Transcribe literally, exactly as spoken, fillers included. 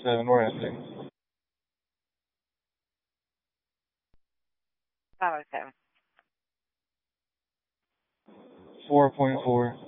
seven, we're ending. Oh, okay. four point four.